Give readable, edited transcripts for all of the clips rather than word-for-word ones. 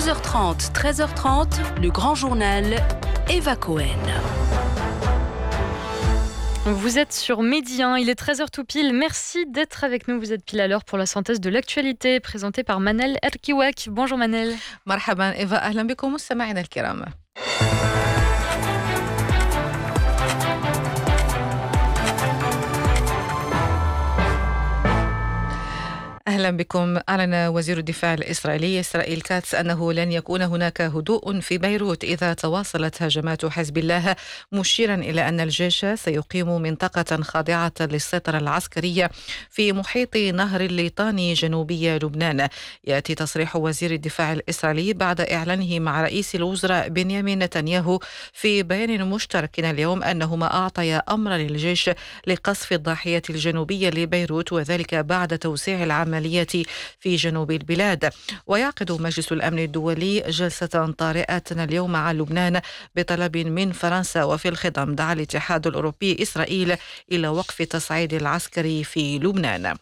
12h30, 13h30, le grand journal, Eva Cohen. Vous êtes sur Midi 1, il est 13h tout pile. Merci d'être avec nous. Vous êtes pile à l'heure pour la synthèse de l'actualité présentée par Manel Erkiwak. Bonjour Manel. مرحبا إيفا، أهلا بكم مستمعينا الكرام. أهلا بكم. أعلن وزير الدفاع الإسرائيلي إسرائيل كاتس أنه لن يكون هناك هدوء في بيروت إذا تواصلت هجمات حزب الله، مشيرا إلى أن الجيش سيقيم منطقة خاضعة للسيطرة العسكرية في محيط نهر الليطاني جنوبي لبنان. يأتي تصريح وزير الدفاع الإسرائيلي بعد إعلانه مع رئيس الوزراء بنيامين نتنياهو في بيان مشترك اليوم أنهما أعطيا أمر للجيش لقصف الضاحية الجنوبية لبيروت، وذلك بعد توسيع العملية في جنوب البلاد. ويعقد مجلس الأمن الدولي جلسة طارئة اليوم مع لبنان بطلب من فرنسا، وفي الخضم دعا الاتحاد الأوروبي إسرائيل إلى وقف التصعيد العسكري في لبنان.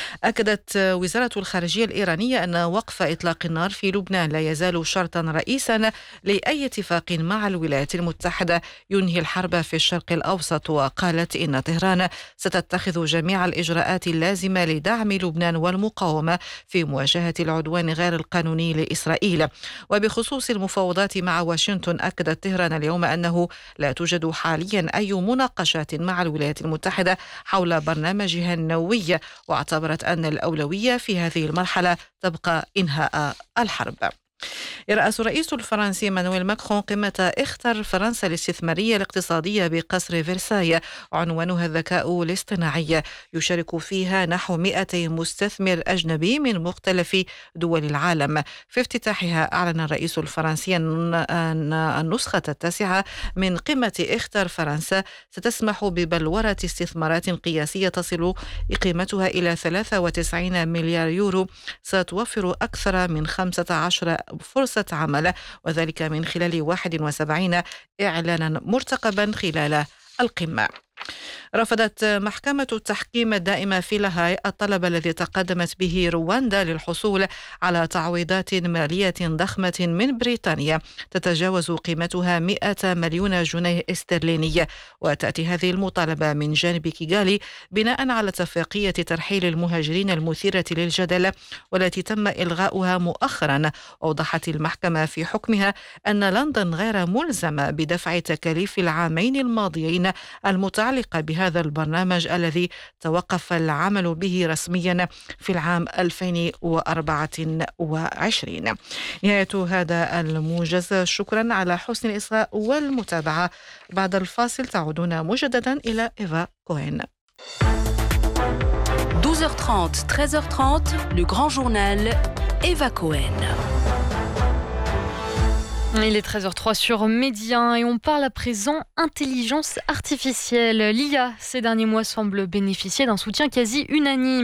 أكدت وزارة الخارجية الإيرانية أن وقف إطلاق النار في لبنان لا يزال شرطا رئيسا لأي اتفاق مع الولايات المتحدة ينهي الحرب في الشرق الأوسط. وقالت إن طهران ستتخذ جميع الإجراءات اللازمة لدعم لبنان والمقاومة في مواجهة العدوان غير القانوني لإسرائيل. وبخصوص المفاوضات مع واشنطن، أكدت طهران اليوم أنه لا توجد حاليا أي مناقشات مع الولايات المتحدة حول برنامجها النووي، واعتبرت أن الأولوية في هذه المرحلة تبقى إنهاء الحرب. يرأس الرئيس الفرنسي مانويل ماكرون قمة اختر فرنسا الاستثمارية الاقتصادية بقصر فرساي، عنوانها الذكاء الاصطناعي. يشارك فيها نحو 200 مستثمر أجنبي من مختلف دول العالم. في افتتاحها أعلن الرئيس الفرنسي أن النسخة التاسعة من قمة اختر فرنسا ستسمح ببلورة استثمارات قياسية تصل قيمتها إلى 93 مليار يورو، ستوفر أكثر من 15 فرصة عمل، وذلك من خلال 71 إعلانا مرتقبا خلال القمة. رفضت محكمة التحكيم الدائمة في لاهاي الطلب الذي تقدمت به رواندا للحصول على تعويضات مالية ضخمة من بريطانيا تتجاوز قيمتها 100 مليون جنيه استرليني. وتأتي هذه المطالبة من جانب كيغالي بناء على اتفاقية ترحيل المهاجرين المثيرة للجدل والتي تم إلغاؤها مؤخرا. أوضحت المحكمة في حكمها أن لندن غير ملزمة بدفع تكاليف العامين الماضيين المتعلقة بهذا البرنامج الذي توقف العمل به رسميا في العام 2024. نهاية هذا الموجز. شكرا على حسن الإصغاء والمتابعة. بعد الفاصل تعودون مجددا إلى إيفا كوين. 12h30, 13h30, le grand journal, Eva Cohen. Il est 13h03 sur Midi 1 et on parle à présent intelligence artificielle. L'IA, ces derniers mois, semble bénéficier d'un soutien quasi unanime.